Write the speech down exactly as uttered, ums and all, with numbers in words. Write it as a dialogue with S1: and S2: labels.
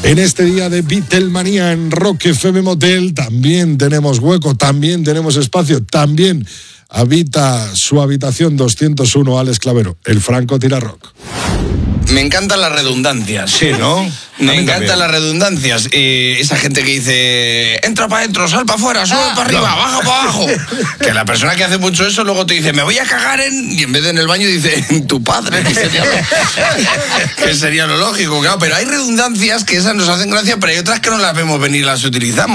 S1: En este día de Beatlemanía en Rock F M Motel también tenemos hueco, también tenemos espacio, también habita su habitación doscientos uno Alex Clavero, el Franco Tira Rock.
S2: Me encantan las redundancias.
S3: Sí, ¿no?
S2: Me encantan las redundancias. Eh, esa gente que dice, entra para adentro, sal para afuera, sube ah, para arriba, no. baja para abajo. Que la persona que hace mucho eso luego te dice, me voy a cagar en... Y en vez de en el baño dice, en tu padre. Que sería lo, que sería lo lógico, claro. Pero hay redundancias que esas nos hacen gracia, pero hay otras que no las vemos venir y las utilizamos.